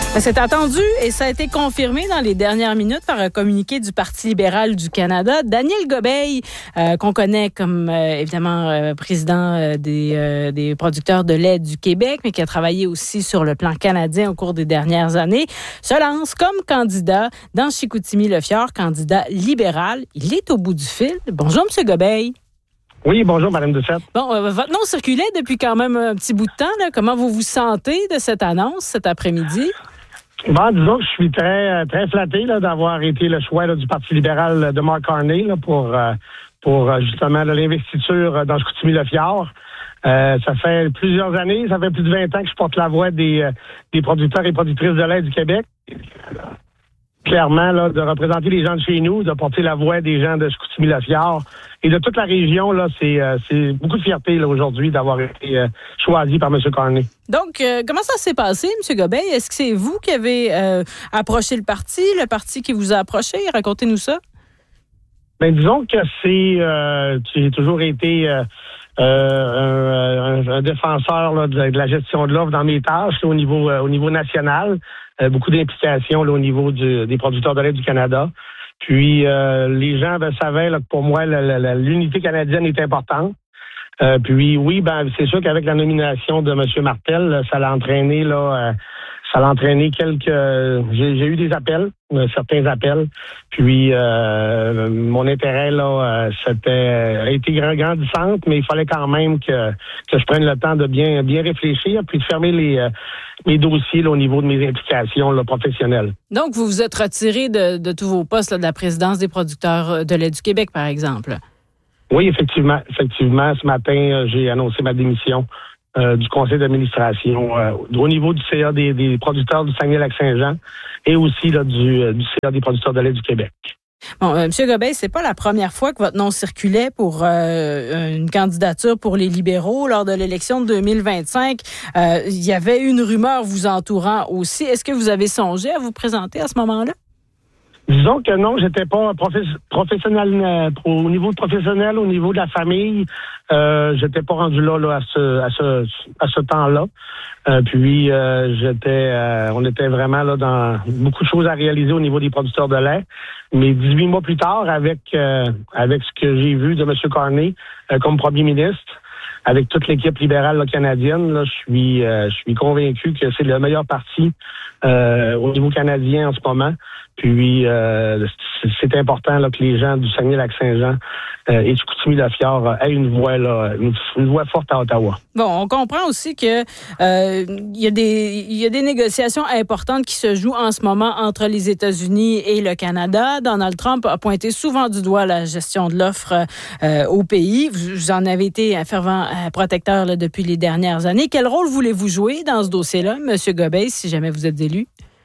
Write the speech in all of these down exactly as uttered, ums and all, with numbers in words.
C'est attendu et ça a été confirmé dans les dernières minutes par un communiqué du Parti libéral du Canada. Daniel Gobeil, euh, qu'on connaît comme euh, évidemment euh, président euh, des, euh, des producteurs de lait du Québec, mais qui a travaillé aussi sur le plan canadien au cours des dernières années, se lance comme candidat dans Chicoutimi-Le-Fjord, candidat libéral. Il est au bout du fil. Bonjour, M. Gobeil. Oui, bonjour, Mme Doucette. Bon, euh, votre nom circulait depuis quand même un petit bout de temps. Là. Comment vous vous sentez de cette annonce cet après-midi? Bon, disons que je suis très très flatté là, d'avoir été le choix là, du Parti libéral de Mark Carney là, pour euh, pour justement là, l'investiture dans Chicoutimi-Le-Fjord. Euh, ça fait plusieurs années, ça fait plus de vingt ans que je porte la voix des, euh, des producteurs et productrices de lait du Québec. Clairement, là, de représenter les gens de chez nous, de porter la voix des gens de Chicoutimi-Le-Fjord et de toute la région, là, c'est, euh, c'est beaucoup de fierté là, aujourd'hui d'avoir été euh, choisi par M. Carney. Donc, euh, comment ça s'est passé, M. Gobeil? Est-ce que c'est vous qui avez euh, approché le parti, le parti qui vous a approché? Racontez-nous ça. Ben, disons que c'est, euh, j'ai toujours été euh, euh, un, un défenseur là, de, de la gestion de l'offre dans mes tâches là, au niveau euh, au niveau national. Euh, beaucoup d'implications là, au niveau du, des producteurs de lait du Canada. Puis euh, les gens ben, savaient là, que pour moi, la, la, la, l'unité canadienne est importante. Euh, puis oui, ben c'est sûr qu'avec la nomination de M. Martel, ça l'a entraîné là. Euh, Ça l'a entraîné quelques... J'ai, j'ai eu des appels, euh, certains appels. Puis euh, mon intérêt, là, euh, c'était a été grandissante, mais il fallait quand même que, que je prenne le temps de bien bien réfléchir, puis de fermer les, euh, mes dossiers là, au niveau de mes implications là, professionnelles. Donc, vous vous êtes retiré de, de tous vos postes là, de la présidence des producteurs de lait du Québec, par exemple? Oui, effectivement. Effectivement, ce matin, j'ai annoncé ma démission. Euh, du conseil d'administration euh, au niveau du C A des, des producteurs du Saguenay-Lac-Saint-Jean et aussi là, du, euh, du C A des producteurs de lait du Québec. Bon, euh, M. Gobeil, c'est pas la première fois que votre nom circulait pour euh, une candidature pour les libéraux lors de l'élection de deux mille vingt-cinq. Euh, il y avait une rumeur vous entourant aussi. Est-ce que vous avez songé à vous présenter à ce moment-là? Disons que non, j'étais pas professe- professionnel euh, au niveau professionnel, au niveau de la famille, euh, j'étais pas rendu là, là à ce à ce à ce temps-là. Euh, puis euh, j'étais euh, on était vraiment là dans beaucoup de choses à réaliser au niveau des producteurs de lait. Mais dix-huit mois plus tard, avec euh, avec ce que j'ai vu de M. Carney euh, comme premier ministre, avec toute l'équipe libérale là, canadienne, là, je suis euh, je suis convaincu que c'est le meilleur parti euh, au niveau canadien en ce moment. Puis euh, c'est important là, que les gens du Saguenay-Lac-Saint-Jean euh, et du Chicoutimi-Le-Fjord aient une voix là, une, une voix forte à Ottawa. Bon, on comprend aussi que euh, il y a des il y a des négociations importantes qui se jouent en ce moment entre les États-Unis et le Canada. Donald Trump a pointé souvent du doigt la gestion de l'offre euh, au pays. Vous, vous en avez été un fervent euh, protecteur là, depuis les dernières années. Quel rôle voulez-vous jouer dans ce dossier-là, M. Gobeil, si jamais vous êtes élu?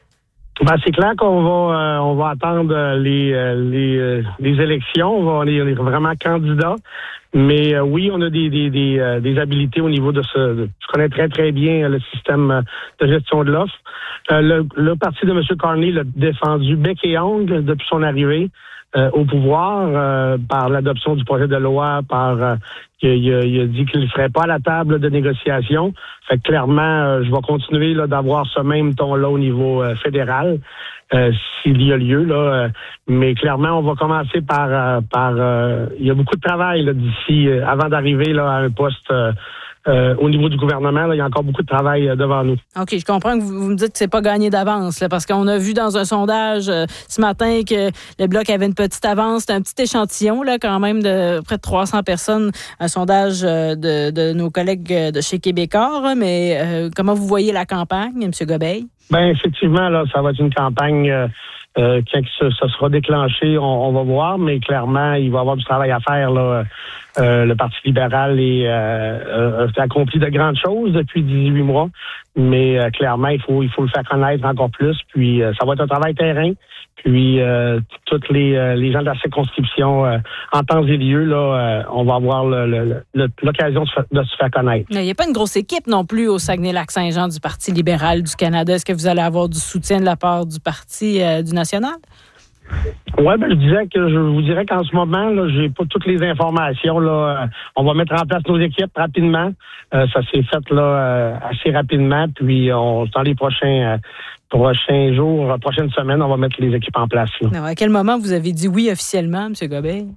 Ben, c'est clair qu'on va euh, on va attendre les euh, les, euh, les élections. On va on est, on est vraiment candidat. Mais euh, oui, on a des des des, euh, des habiletés au niveau de ce. De, je connais très très bien le système de gestion de l'offre. Euh, le, le parti de M. Carney l'a défendu bec et ongle depuis son arrivée euh, au pouvoir euh, par l'adoption du projet de loi, par euh, il, a, il a dit qu'il ne serait pas à la table de négociation. Fait que clairement, euh, je vais continuer là, d'avoir ce même ton-là au niveau euh, fédéral, euh, s'il y a lieu. Là, euh, mais clairement, on va commencer par... Euh, par euh, il y a beaucoup de travail là, d'ici, euh, avant d'arriver là, à un poste... Euh, Euh, au niveau du gouvernement, là, il y a encore beaucoup de travail euh, devant nous. OK, je comprends que vous, vous me dites que c'est pas gagné d'avance, là, parce qu'on a vu dans un sondage euh, ce matin que le Bloc avait une petite avance. C'est un petit échantillon, là, quand même, de près de trois cents personnes, un sondage euh, de, de nos collègues de chez Québécois. Hein, mais euh, comment vous voyez la campagne, M. Gobeil? Bien, effectivement, là, ça va être une campagne... Euh, Euh, quand ça, ça sera déclenché, on, on va voir, mais clairement, il va y avoir du travail à faire. Là. Euh, le Parti libéral est, euh, a accompli de grandes choses depuis dix-huit mois, mais euh, clairement, il faut il faut le faire connaître encore plus. Puis, euh, ça va être un travail terrain. Puis, euh, toutes les, euh, les gens de la circonscription, euh, en temps et lieu, là, euh, on va avoir le, le, le, l'occasion de se, de se faire connaître. Il n'y a pas une grosse équipe non plus au Saguenay-Lac-Saint-Jean du Parti libéral du Canada. Est-ce que vous allez avoir du soutien de la part du Parti euh, du national? Ouais, ben je disais que je vous dirais qu'en ce moment, là, j'ai pas toutes les informations. Là, on va mettre en place nos équipes rapidement. Euh, ça s'est fait là euh, assez rapidement. Puis on dans les prochains euh, prochains jours, prochaines semaines, on va mettre les équipes en place. Là. Non, à quel moment vous avez dit oui officiellement, M. Gobeil?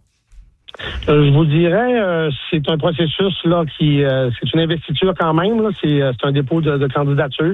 Euh, je vous dirais, euh, c'est un processus là qui, euh, c'est une investiture quand même. Là, c'est, euh, c'est un dépôt de, de candidature.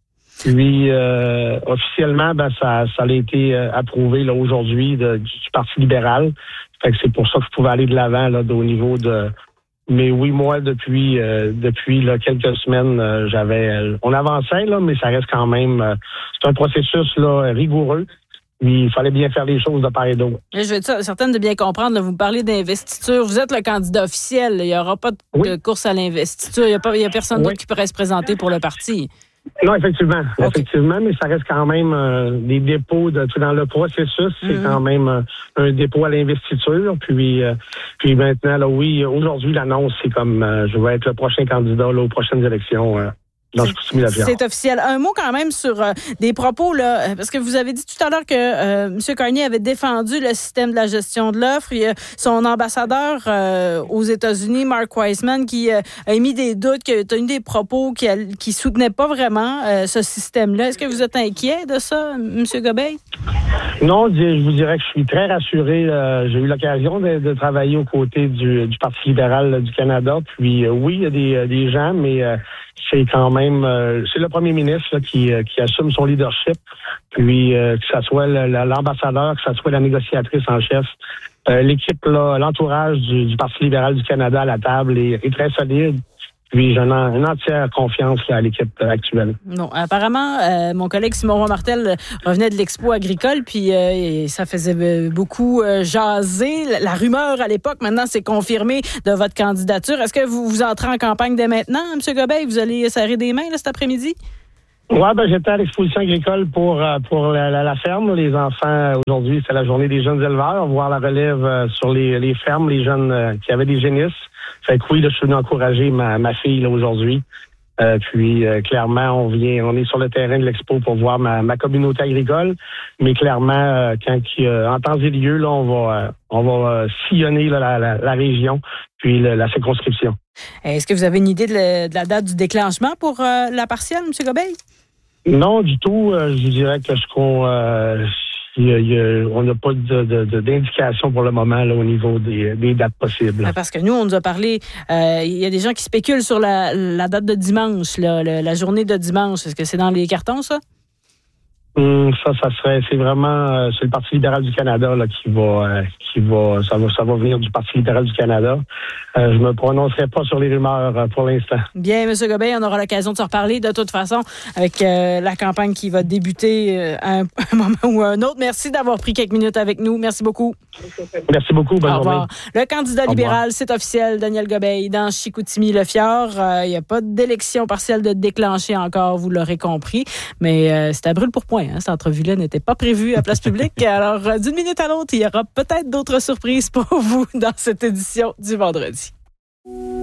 Puis euh, officiellement, ben ça, ça a été euh, approuvé là aujourd'hui de, du, du Parti libéral. Fait que c'est pour ça que je pouvais aller de l'avant là au niveau de. Mais oui, moi depuis euh, depuis là, quelques semaines, euh, j'avais, euh, on avançait là, mais ça reste quand même. Euh, c'est un processus là rigoureux. Mais il fallait bien faire les choses de part et d'autre. Je vais être certaine de bien comprendre. Là, vous me parlez d'investiture. Vous êtes le candidat officiel. Il n'y aura pas de, oui. de course à l'investiture. Il n'y a, pas, il y a personne oui. d'autre qui pourrait se présenter pour le parti. Non, effectivement. Okay. Effectivement, mais ça reste quand même euh, des dépôts de, dans le processus. C'est mm-hmm. quand même euh, un dépôt à l'investiture. Puis, euh, puis maintenant, là, oui, aujourd'hui, l'annonce, c'est comme euh, je vais être le prochain candidat là, aux prochaines élections. Euh, C'est, c'est officiel. Un mot quand même sur euh, des propos, là, parce que vous avez dit tout à l'heure que euh, M. Carney avait défendu le système de la gestion de l'offre. Il y a son ambassadeur euh, aux États-Unis, Mark Wiseman, qui euh, a émis des doutes, qui a tenu des propos qui ne soutenaient pas vraiment euh, ce système-là. Est-ce que vous êtes inquiet de ça, M. Gobeil? Non, je vous dirais que je suis très rassuré. Euh, j'ai eu l'occasion de, de travailler aux côtés du, du Parti libéral là, du Canada. Puis euh, oui, il y a des, des gens, mais euh, c'est quand même euh, c'est le premier ministre là, qui, euh, qui assume son leadership. Puis euh, que ça soit le, l'ambassadeur, que ça soit la négociatrice en chef, euh, l'équipe, là, l'entourage du, du Parti libéral du Canada à la table est, est très solide. Puis j'en ai une entière confiance là, à l'équipe actuelle. Non, apparemment, euh, mon collègue Simon Martel revenait de l'Expo agricole, puis euh, ça faisait beaucoup euh, jaser. La, la rumeur à l'époque, maintenant, c'est confirmé de votre candidature. Est-ce que vous vous entrez en campagne dès maintenant, M. Gobeil? Vous allez serrer des mains là, cet après-midi? Oui, ben j'étais à l'exposition agricole pour pour la, la, la ferme. Les enfants, aujourd'hui, c'est la journée des jeunes éleveurs. Voir la relève euh, sur les, les fermes, les jeunes euh, qui avaient des génisses. Fait que oui, là, je suis venu encourager ma, ma fille là, aujourd'hui. Euh, puis euh, clairement, on vient, on est sur le terrain de l'expo pour voir ma, ma communauté agricole. Mais clairement, euh, quand euh, en temps et lieu, là, on va euh, on va euh, sillonner là, la, la, la région, puis le, la circonscription. Est-ce que vous avez une idée de, le, de la date du déclenchement pour euh, la partielle, M. Gobeil? Non, du tout. Euh, je dirais que ce qu'on euh, Il y a, il y a, on n'a pas de, de, de, d'indication pour le moment là, au niveau des, des dates possibles. Parce que nous, on nous a parlé, euh, il y a des gens qui spéculent sur la, la date de dimanche, là, la, la journée de dimanche. Est-ce que c'est dans les cartons, ça? Hum, ça, ça serait, c'est vraiment, euh, c'est le Parti libéral du Canada là qui va, euh, qui va, ça va, ça va venir du Parti libéral du Canada. Euh, je me prononcerai pas sur les rumeurs euh, pour l'instant. Bien, M. Gobeil, on aura l'occasion de se reparler de toute façon avec euh, la campagne qui va débuter euh, à un, un moment ou à un autre. Merci d'avoir pris quelques minutes avec nous. Merci beaucoup. Merci beaucoup. Bonne Au revoir. journée. Le candidat libéral, c'est officiel, Daniel Gobeil, dans Chicoutimi-Le-Fjord. Il euh, n'y a pas d'élection partielle de déclencher encore, vous l'aurez compris, mais euh, c'est à brûle pour point. Hein, cette entrevue-là n'était pas prévue à Place Publique. Alors, euh, d'une minute à l'autre, il y aura peut-être d'autres surprises pour vous dans cette édition du vendredi.